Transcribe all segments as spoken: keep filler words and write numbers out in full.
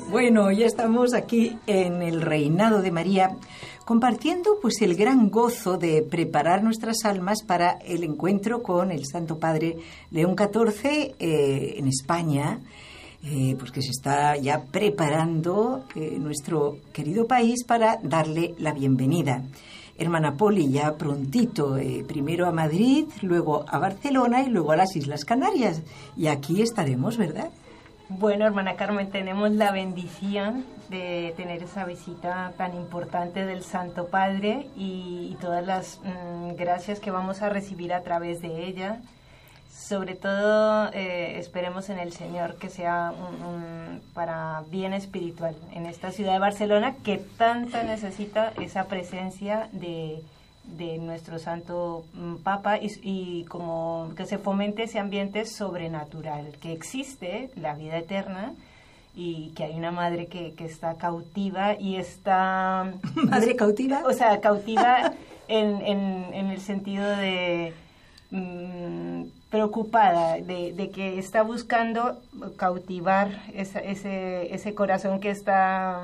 Bueno, ya estamos aquí en el Reinado de María, compartiendo pues el gran gozo de preparar nuestras almas para el encuentro con el Santo Padre León catorce eh, en España, eh, pues que se está ya preparando eh, nuestro querido país para darle la bienvenida. Hermana Poli, ya prontito, eh, primero a Madrid, luego a Barcelona y luego a las Islas Canarias. Y aquí estaremos, ¿verdad? Bueno, hermana Carmen, tenemos la bendición de tener esa visita tan importante del Santo Padre y, y todas las mmm, gracias que vamos a recibir a través de ella. Sobre todo, eh, esperemos en el Señor que sea un, un, para bien espiritual en esta ciudad de Barcelona, que tanto necesita esa presencia de, de nuestro Santo Papa y, y como que se fomente ese ambiente sobrenatural, que existe la vida eterna y que hay una madre que, que está cautiva y está... ¿Madre cautiva? O sea, cautiva en, en, en el sentido de... Mmm, preocupada de, de que está buscando cautivar esa, ese, ese corazón que está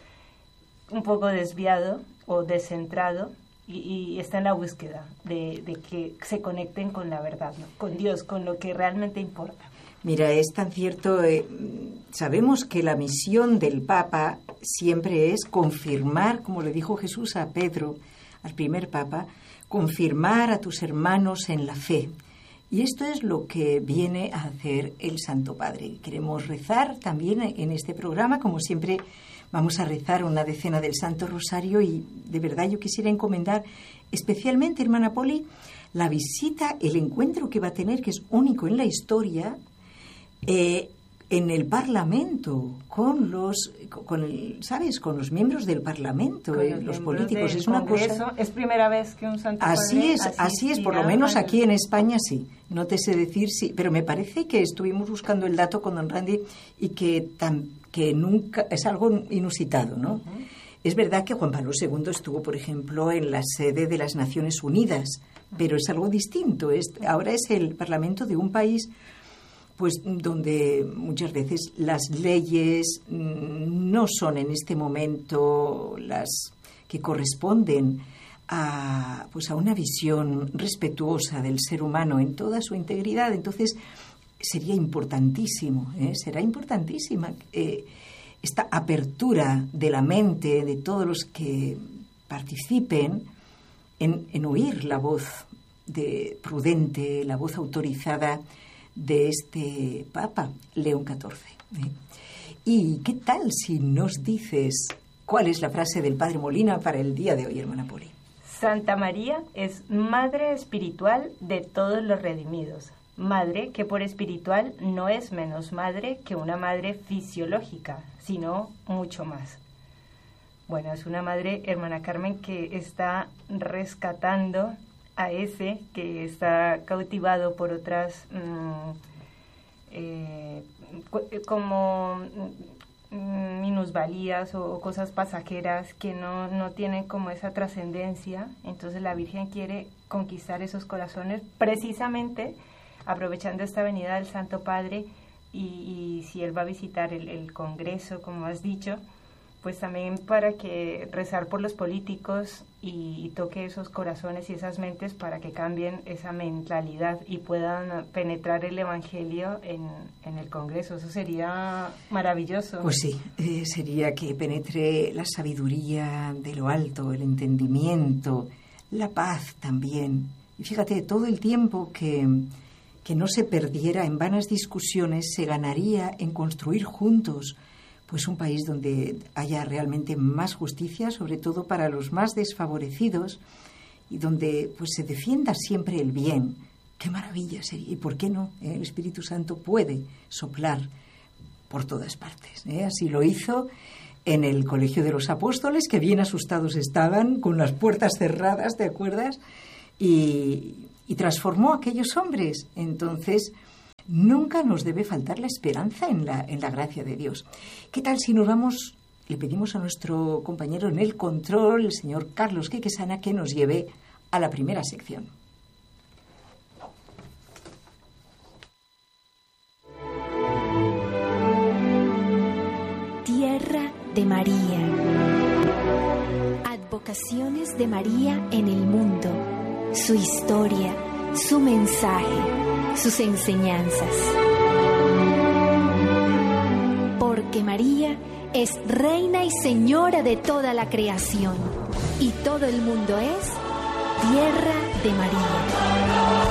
un poco desviado o descentrado y, y está en la búsqueda de, de que se conecten con la verdad, ¿no? Con Dios, con lo que realmente importa. Mira, es tan cierto, eh, sabemos que la misión del Papa siempre es confirmar, como le dijo Jesús a Pedro, al primer Papa, confirmar a tus hermanos en la fe. Y esto es lo que viene a hacer el Santo Padre. Queremos rezar también en este programa, como siempre vamos a rezar una decena del Santo Rosario y de verdad yo quisiera encomendar especialmente, hermana Poli, la visita, el encuentro que va a tener, que es único en la historia, eh, en el Parlamento, con los, con el, ¿sabes? Con los miembros del Parlamento, eh, los, los políticos. Es una Congreso. cosa. Es primera vez que un Santo Así Padre es, así es, por lo menos aquí en España sí. No te sé decir sí, pero me parece que estuvimos buscando el dato con don Randy y que tan, que nunca es algo inusitado, ¿no? Uh-huh. Es verdad que Juan Pablo segundo estuvo, por ejemplo, en la sede de las Naciones Unidas, pero es algo distinto. Es, ahora es el Parlamento de un país, pues donde muchas veces las leyes no son en este momento las que corresponden a, pues a una visión respetuosa del ser humano en toda su integridad. Entonces sería importantísimo, ¿eh? será importantísima eh, esta apertura de la mente de todos los que participen en, en oír la voz de prudente, la voz autorizada de este Papa, León catorce. ¿eh? ¿Y qué tal si nos dices cuál es la frase del Padre Molina para el día de hoy, hermana Poli? Santa María es madre espiritual de todos los redimidos. Madre que por espiritual no es menos madre que una madre fisiológica, sino mucho más. Bueno, es una madre, hermana Carmen, que está rescatando a ese que está cautivado por otras mmm, eh, como mmm, minusvalías o, o cosas pasajeras que no, no tienen como esa trascendencia. Entonces la Virgen quiere conquistar esos corazones precisamente aprovechando esta venida del Santo Padre y, y si él va a visitar el, el Congreso, como has dicho, pues también para que rezar por los políticos y, y toque esos corazones y esas mentes para que cambien esa mentalidad y puedan penetrar el Evangelio en, en el Congreso. Eso sería maravilloso. Pues sí, eh, sería que penetre la sabiduría de lo alto, el entendimiento, la paz también. Y fíjate, todo el tiempo que, que no se perdiera en vanas discusiones se ganaría en construir juntos pues un país donde haya realmente más justicia, sobre todo para los más desfavorecidos, y donde pues se defienda siempre el bien. ¡Qué maravilla sería! ¿Y por qué no? ¿Eh? El Espíritu Santo puede soplar por todas partes. ¿eh? Así lo hizo en el Colegio de los Apóstoles, que bien asustados estaban, con las puertas cerradas, ¿te acuerdas? Y, y transformó a aquellos hombres. Entonces, nunca nos debe faltar la esperanza en la, en la gracia de Dios. ¿Qué tal si nos vamos, le pedimos a nuestro compañero en el control, el señor Carlos Quequesana, que nos lleve a la primera sección? de María. Advocaciones de María en el mundo, su historia, su mensaje, sus enseñanzas. Porque María es reina y señora de toda la creación, y todo el mundo es tierra de María.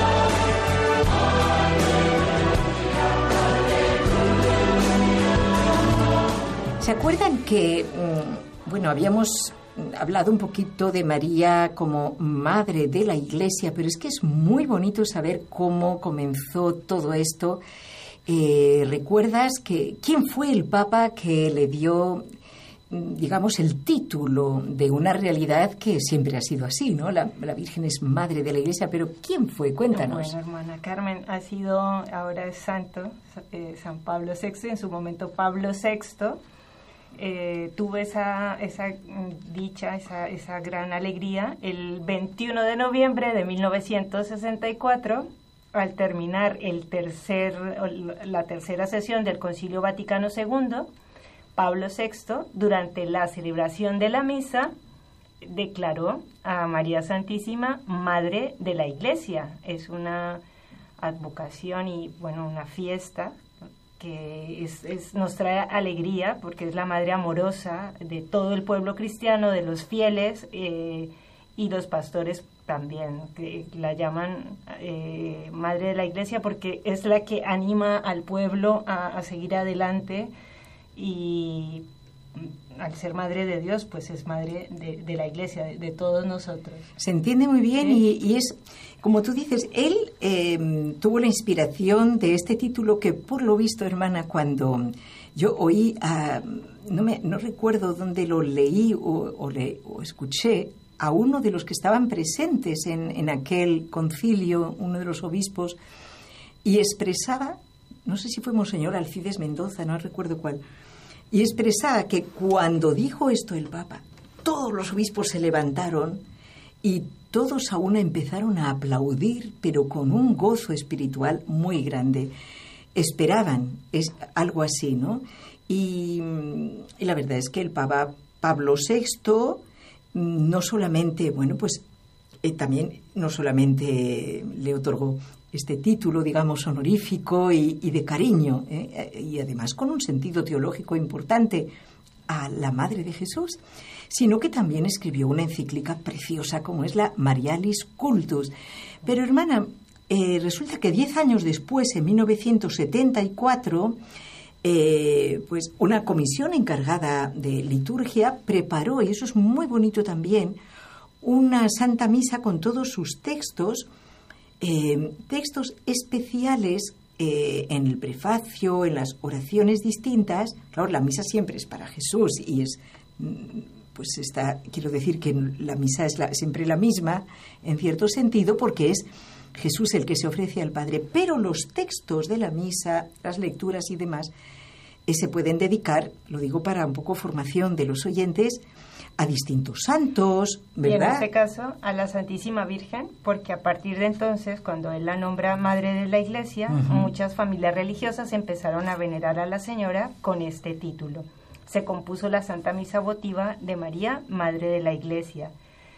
¿Se acuerdan que, bueno, habíamos hablado un poquito de María como madre de la Iglesia, pero es que es muy bonito saber cómo comenzó todo esto? Eh, ¿Recuerdas que quién fue el Papa que le dio, digamos, el título de una realidad que siempre ha sido así, ¿no? La, la Virgen es madre de la Iglesia, pero ¿quién fue? Cuéntanos. Bueno, hermana Carmen, ha sido, ahora es santo, eh, San Pablo sexto, en su momento Pablo sexto. Eh, tuve esa, esa dicha, esa, esa gran alegría el veintiuno de noviembre de mil novecientos sesenta y cuatro, al terminar el tercer, la tercera sesión del Concilio Vaticano segundo, Pablo sexto, durante la celebración de la misa, declaró a María Santísima Madre de la Iglesia. Es una advocación y, bueno, una fiesta que es, es, nos trae alegría porque es la madre amorosa de todo el pueblo cristiano, de los fieles eh, y los pastores también, que la llaman eh, Madre de la Iglesia porque es la que anima al pueblo a, a seguir adelante, y al ser Madre de Dios, pues es Madre de, de la Iglesia, de, de todos nosotros. Se entiende muy bien. ¿Sí? y, y es, como tú dices, él eh, tuvo la inspiración de este título que, por lo visto, hermana, cuando yo oí, a, no, me, no recuerdo dónde lo leí o, o, le, o escuché, a uno de los que estaban presentes en, en aquel concilio, uno de los obispos, y expresaba, no sé si fue Monseñor Alcides Mendoza, no recuerdo cuál, y expresaba que cuando dijo esto el Papa, todos los obispos se levantaron y todos a una empezaron a aplaudir, pero con un gozo espiritual muy grande. Esperaban es algo así, ¿no? Y, y la verdad es que el Papa Pablo sexto no solamente, bueno, pues eh, también no solamente le otorgó este título, digamos, honorífico y, y de cariño, ¿eh? y además con un sentido teológico importante a la Madre de Jesús, sino que también escribió una encíclica preciosa como es la Marialis Cultus. Pero, hermana, eh, resulta que diez años después, en mil novecientos setenta y cuatro, eh, pues una comisión encargada de liturgia preparó, y eso es muy bonito también, una Santa Misa con todos sus textos, Eh, textos especiales eh, en el prefacio, en las oraciones distintas. Claro, la misa siempre es para Jesús y es, pues está, quiero decir que la misa es la, siempre la misma, en cierto sentido, porque es Jesús el que se ofrece al Padre, pero los textos de la misa, las lecturas y demás, eh, se pueden dedicar, lo digo para un poco formación de los oyentes, a distintos santos, ¿verdad? Y en este caso a la Santísima Virgen, porque a partir de entonces, cuando él la nombra Madre de la Iglesia, uh-huh. muchas familias religiosas empezaron a venerar a la Señora con este título. Se compuso la Santa Misa Votiva de María, Madre de la Iglesia.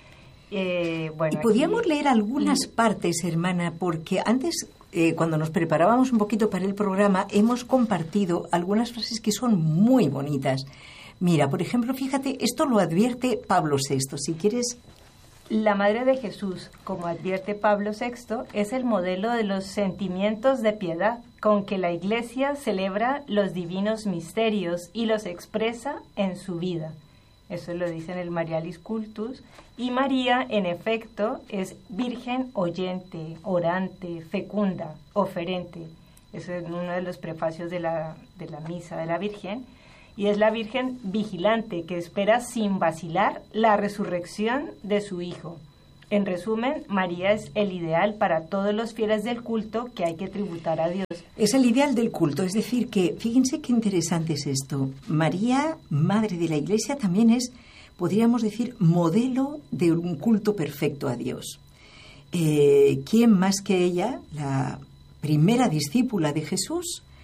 Eh, bueno, y podíamos aquí, leer algunas y... partes, hermana, porque antes, eh, cuando nos preparábamos un poquito para el programa, hemos compartido algunas frases que son muy bonitas. Mira, por ejemplo, fíjate, esto lo advierte Pablo sexto, si quieres. La Madre de Jesús, como advierte Pablo sexto, es el modelo de los sentimientos de piedad con que la Iglesia celebra los divinos misterios y los expresa en su vida. Eso lo dice en el Marialis Cultus. Y María, en efecto, es virgen oyente, orante, fecunda, oferente. Eso es uno de los prefacios de la, de la misa de la Virgen. Y es la Virgen vigilante que espera sin vacilar la resurrección de su Hijo. En resumen, María es el ideal para todos los fieles del culto que hay que tributar a Dios. Es el ideal del culto, es decir que, fíjense qué interesante es esto. María, Madre de la Iglesia, también es, podríamos decir, modelo de un culto perfecto a Dios. Eh, ¿Quién más que ella, la primera discípula de Jesús,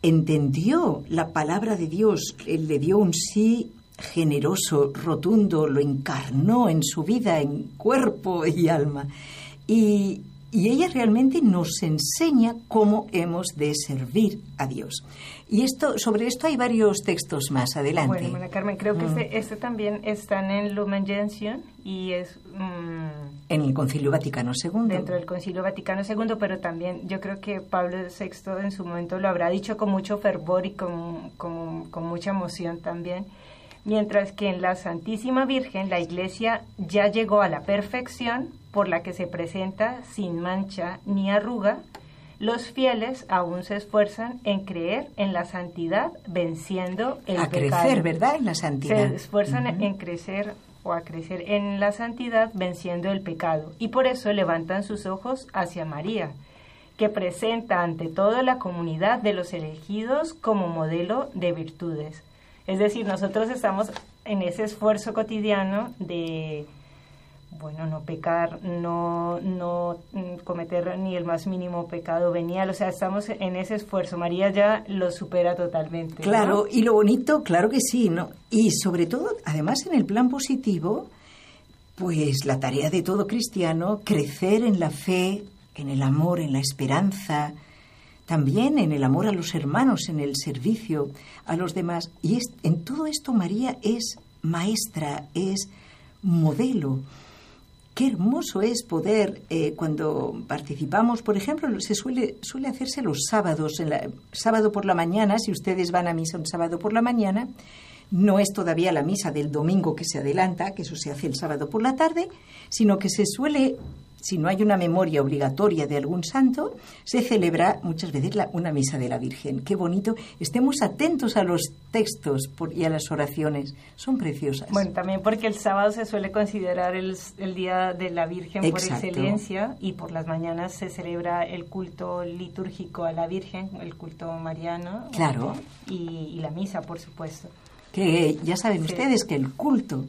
entendió la palabra de Dios, le dio un sí generoso, rotundo, lo encarnó en su vida, en cuerpo y alma. Y, y ella realmente nos enseña cómo hemos de servir a Dios. Y esto, sobre esto hay varios textos más. Adelante. Bueno, hermana Carmen, creo que mm. este, este también está en Lumen Gentium y es... Mmm, en el Concilio Vaticano segundo. Dentro del Concilio Vaticano segundo, pero también yo creo que Pablo sexto en su momento lo habrá dicho con mucho fervor y con, con, con mucha emoción también. Mientras que en la Santísima Virgen la Iglesia ya llegó a la perfección por la que se presenta sin mancha ni arruga, los fieles aún se esfuerzan en creer en la santidad venciendo el a pecado. A crecer, ¿verdad?, en la santidad. Se esfuerzan uh-huh. en crecer o a crecer en la santidad venciendo el pecado. Y por eso levantan sus ojos hacia María, que presenta ante toda la comunidad de los elegidos como modelo de virtudes. Es decir, nosotros estamos en ese esfuerzo cotidiano de, bueno, no pecar, no, no cometer ni el más mínimo pecado venial. O sea, estamos en ese esfuerzo. María ya lo supera totalmente. Claro, ¿no? Y lo bonito, claro que sí, ¿no? Y sobre todo, además, en el plan positivo, pues la tarea de todo cristiano, crecer en la fe, en el amor, en la esperanza, también en el amor a los hermanos, en el servicio a los demás. Y es, en todo esto María es maestra, es modelo. Qué hermoso es poder, eh, cuando participamos, por ejemplo, se suele, suele hacerse los sábados, en la, sábado por la mañana, si ustedes van a misa un sábado por la mañana, no es todavía la misa del domingo que se adelanta, que eso se hace el sábado por la tarde, sino que se suele... Si no hay una memoria obligatoria de algún santo, se celebra muchas veces la, una misa de la Virgen. Qué bonito. Estemos atentos a los textos por, y a las oraciones. Son preciosas. Bueno, también porque el sábado se suele considerar el, el Día de la Virgen Exacto. por excelencia, y por las mañanas se celebra el culto litúrgico a la Virgen, el culto mariano. Claro. Y, y la misa, por supuesto. Que ya saben sí. ustedes que el culto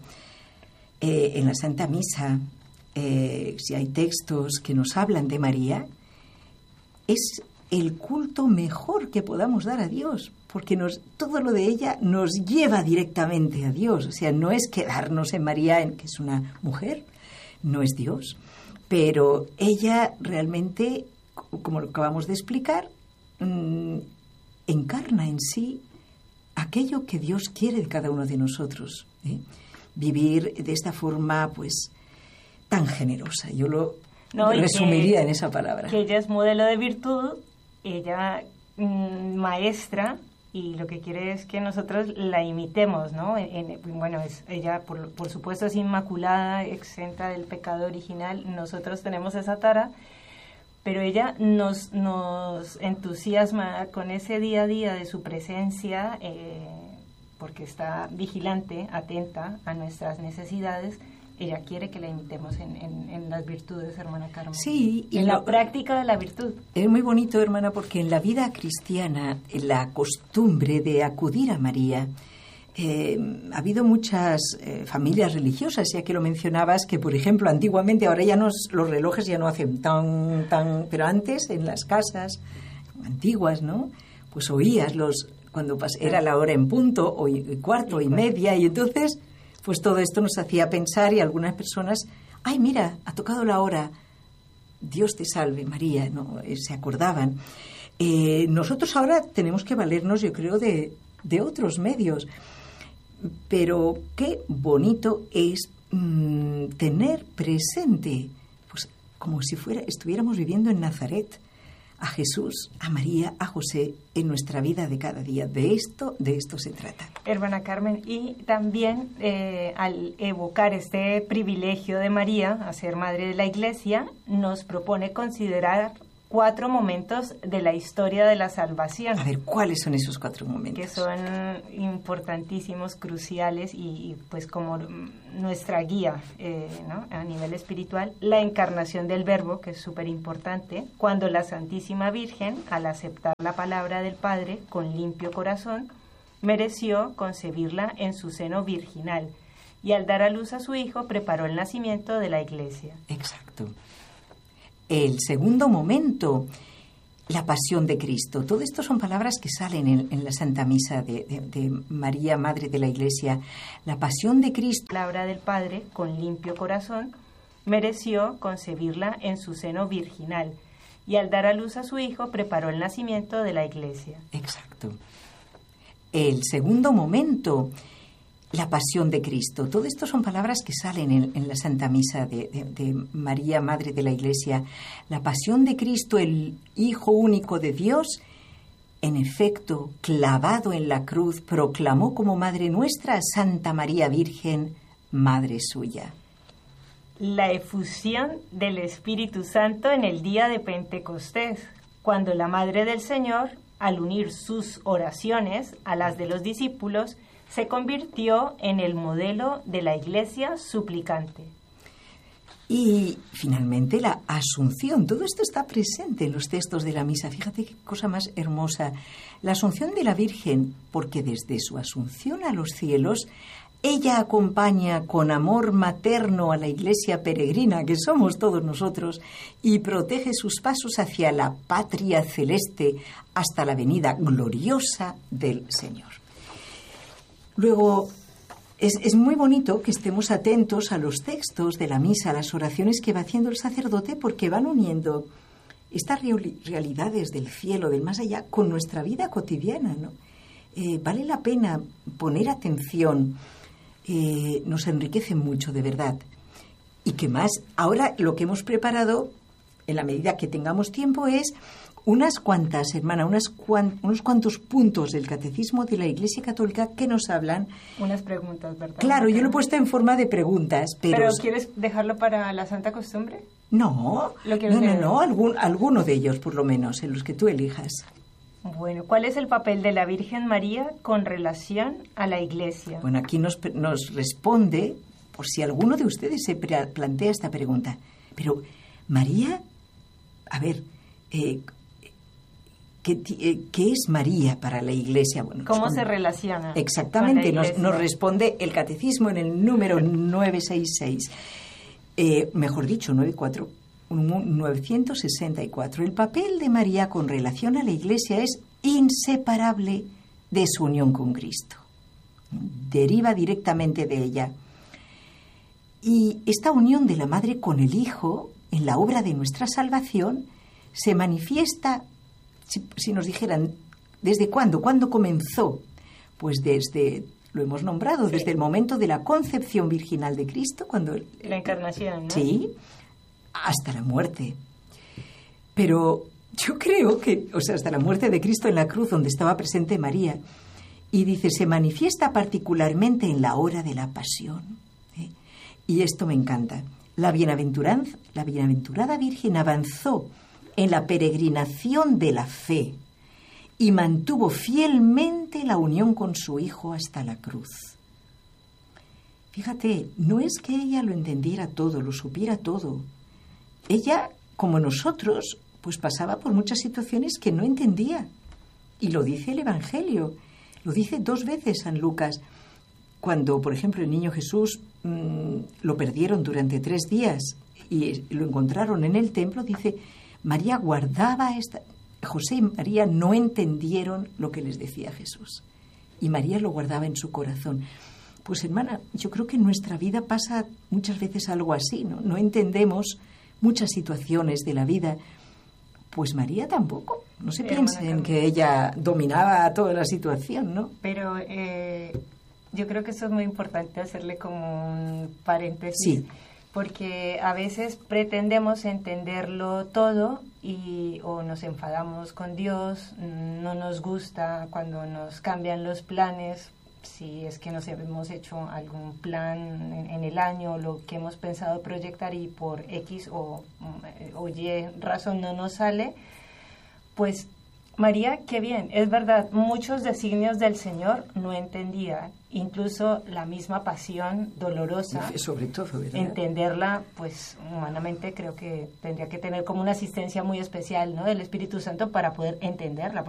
eh, en la Santa Misa... Eh, si hay textos que nos hablan de María, es el culto mejor que podamos dar a Dios, porque nos, todo lo de ella nos lleva directamente a Dios. O sea, no es quedarnos en María, en, que es una mujer, no es Dios, pero ella realmente, como lo acabamos de explicar, mmm, encarna en sí aquello que Dios quiere de cada uno de nosotros, ¿eh? Vivir de esta forma, pues, tan generosa. Yo lo no, resumiría que, en esa palabra. Que ella es modelo de virtud, ella mmm, maestra, y lo que quiere es que nosotros la imitemos, ¿no? En, en, bueno, es, ella por, por supuesto es inmaculada, exenta del pecado original, nosotros tenemos esa tara, pero ella nos, nos entusiasma con ese día a día de su presencia, eh, porque está vigilante, atenta a nuestras necesidades. Ella quiere que la imitemos en, en, en las virtudes, hermana Carmen. Sí. Y en la práctica de la virtud. Es muy bonito, hermana, porque en la vida cristiana, en la costumbre de acudir a María, eh, ha habido muchas eh, familias religiosas, ya que lo mencionabas, que, por ejemplo, antiguamente, ahora ya no, los relojes ya no hacen tan, tan... Pero antes, en las casas antiguas, ¿no? Pues oías los... Cuando pas, era la hora en punto, o y, cuarto y, y media, y entonces... Pues todo esto nos hacía pensar, y algunas personas, ay, mira, ha tocado la hora, Dios te salve, María, ¿no? Se acordaban. Eh, nosotros ahora tenemos que valernos, yo creo, de, de otros medios, pero qué bonito es mmm, tener presente, pues como si fuera, estuviéramos viviendo en Nazaret, a Jesús, a María, a José, en nuestra vida de cada día. De esto, de esto se trata. Hermana Carmen, y también eh, al evocar este privilegio de María, a ser madre de la Iglesia, nos propone considerar cuatro momentos de la historia de la salvación. A ver, ¿cuáles son esos cuatro momentos? Que son importantísimos, cruciales y, y pues como nuestra guía, eh, ¿no? A nivel espiritual. La encarnación del Verbo, que es súper importante, cuando la Santísima Virgen, al aceptar la palabra del Padre con limpio corazón, mereció concebirla en su seno virginal, y al dar a luz a su hijo preparó el nacimiento de la Iglesia. Exacto. El segundo momento, la pasión de Cristo. Todo esto son palabras que salen en, en la Santa Misa de, de, de María, Madre de la Iglesia. La pasión de Cristo. La obra del Padre, con limpio corazón, mereció concebirla en su seno virginal y al dar a luz a su Hijo preparó el nacimiento de la Iglesia. Exacto. El segundo momento, la pasión de Cristo. Todo esto son palabras que salen en, en la Santa Misa de, de, de María, Madre de la Iglesia. La pasión de Cristo, el Hijo único de Dios, en efecto, clavado en la cruz, proclamó como Madre nuestra a Santa María Virgen, Madre suya. La efusión del Espíritu Santo en el día de Pentecostés, cuando la Madre del Señor, al unir sus oraciones a las de los discípulos, se convirtió en el modelo de la Iglesia suplicante. Y finalmente la Asunción. Todo esto está presente en los textos de la misa. Fíjate qué cosa más hermosa. La Asunción de la Virgen, porque desde su Asunción a los cielos, ella acompaña con amor materno a la Iglesia peregrina, que somos todos nosotros, y protege sus pasos hacia la patria celeste hasta la venida gloriosa del Señor. Luego, es, es muy bonito que estemos atentos a los textos de la misa, a las oraciones que va haciendo el sacerdote, porque van uniendo estas realidades del cielo, del más allá, con nuestra vida cotidiana, ¿no? Eh, vale la pena poner atención, eh, nos enriquece mucho, de verdad. Y que más, ahora lo que hemos preparado, en la medida que tengamos tiempo, es unas cuantas, hermana, unas cuan, unos cuantos puntos del Catecismo de la Iglesia Católica que nos hablan. Unas preguntas, ¿verdad? Claro, yo lo he puesto en forma de preguntas, pero... ¿Pero quieres dejarlo para la Santa Costumbre? No, ¿Lo no, no, no, algún, alguno de ellos, por lo menos, en los que tú elijas. Bueno, ¿cuál es el papel de la Virgen María con relación a la Iglesia? Bueno, aquí nos, nos responde, por si alguno de ustedes se plantea esta pregunta. Pero, María, a ver... Eh, ¿Qué, ¿Qué es María para la Iglesia? Bueno, ¿Cómo con, se relaciona? Exactamente, nos, nos responde el Catecismo en el número novecientos sesenta y seis. Eh, mejor dicho, novecientos sesenta y cuatro. El papel de María con relación a la Iglesia es inseparable de su unión con Cristo. Deriva directamente de ella. Y esta unión de la Madre con el Hijo, en la obra de nuestra salvación, se manifiesta... Si, si nos dijeran, ¿desde cuándo? ¿Cuándo comenzó? Pues desde, lo hemos nombrado, sí. Desde el momento de la concepción virginal de Cristo, cuando... La encarnación, ¿no? Sí, hasta la muerte. Pero yo creo que, o sea, hasta la muerte de Cristo en la cruz, donde estaba presente María, y dice, se manifiesta particularmente en la hora de la pasión. ¿eh? Y esto me encanta. La bienaventuranza, la bienaventurada Virgen avanzó en la peregrinación de la fe y mantuvo fielmente la unión con su Hijo hasta la cruz. Fíjate, no es que ella lo entendiera todo, lo supiera todo. Ella, como nosotros, pues pasaba por muchas situaciones que no entendía. Y lo dice el Evangelio, lo dice dos veces San Lucas. Cuando, por ejemplo, el niño Jesús mmm, lo perdieron durante tres días y lo encontraron en el templo, dice... María guardaba esta... José y María no entendieron lo que les decía Jesús. Y María lo guardaba en su corazón. Pues, hermana, yo creo que en nuestra vida pasa muchas veces algo así, ¿no? No entendemos muchas situaciones de la vida. Pues María tampoco. No se sí, piensen que ella dominaba toda la situación, ¿no? Pero eh, yo creo que eso es muy importante hacerle como un paréntesis. Sí. Porque a veces pretendemos entenderlo todo y o nos enfadamos con Dios, no nos gusta cuando nos cambian los planes, si es que nos hemos hecho algún plan en, en el año, lo que hemos pensado proyectar y por X o, o Y razón no nos sale, pues María, qué bien, es verdad, muchos designios del Señor no entendía, incluso la misma pasión dolorosa, sobre todo, ¿verdad? Entenderla, pues humanamente creo que tendría que tener como una asistencia muy especial, ¿no?, del Espíritu Santo para poder entenderla.